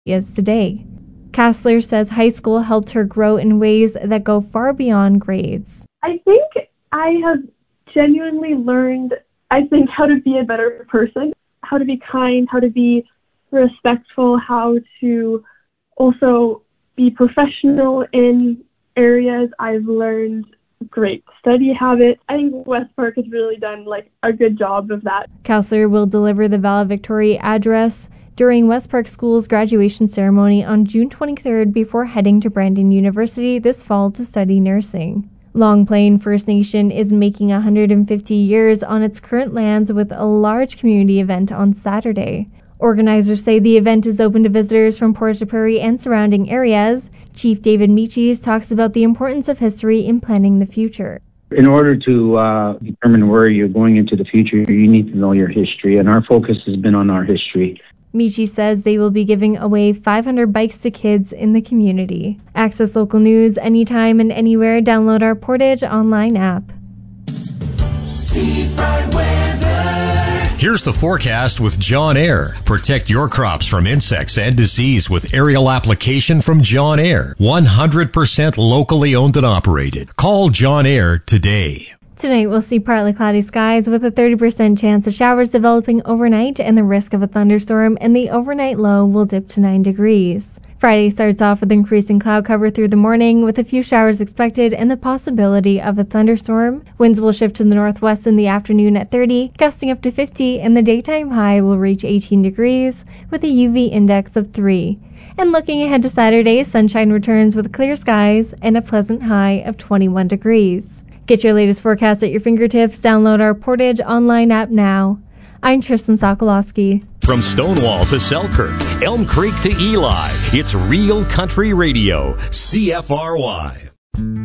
is today. Kassler says high school helped her grow in ways that go far beyond grades. I think I have genuinely learned, how to be a better person, how to be kind, how to be respectful, how to also be professional in areas. I've learned great study habits. I think West Park has really done a good job of that. Kassler will deliver the valedictory address during West Park School's graduation ceremony on June 23rd before heading to Brandon University this fall to study nursing. Long Plain First Nation is making 150 years on its current lands with a large community event on Saturday. Organizers say the event is open to visitors from Port de Prairie and surrounding areas. Chief David Michis talks about the importance of history in planning the future. In order to determine where you're going into the future, you need to know your history, and our focus has been on our history. Michi says they will be giving away 500 bikes to kids in the community. Access local news anytime and anywhere. Download our Portage online app. Here's the forecast with John Air. Protect your crops from insects and disease with aerial application from John Air. 100% locally owned and operated. Call John Air today. Tonight we'll see partly cloudy skies with a 30% chance of showers developing overnight and the risk of a thunderstorm, and the overnight low will dip to 9 degrees. Friday starts off with increasing cloud cover through the morning with a few showers expected and the possibility of a thunderstorm. Winds will shift to the northwest in the afternoon at 30, gusting up to 50, and the daytime high will reach 18 degrees with a UV index of 3. And looking ahead to Saturday, sunshine returns with clear skies and a pleasant high of 21 degrees. Get your latest forecast at your fingertips. Download our Portage online app now. I'm Tristan Sokolowski. From Stonewall to Selkirk, Elm Creek to Eli, it's Real Country Radio, CFRY.